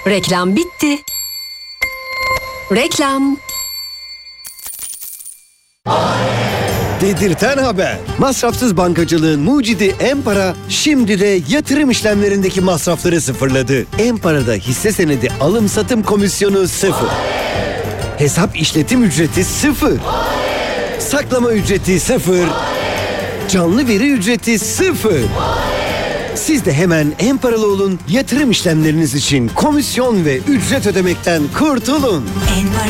Reklam bitti. Reklam. Dedirten haber. Masrafsız bankacılığın mucidi Em-Para şimdi de yatırım işlemlerindeki masrafları sıfırladı. Em-Para'da hisse senedi alım satım komisyonu 0. Hesap işletim ücreti 0. Saklama ücreti 0. Canlı veri ücreti 0. Siz de hemen Em-Paralı olun, yatırım işlemleriniz için komisyon ve ücret ödemekten kurtulun.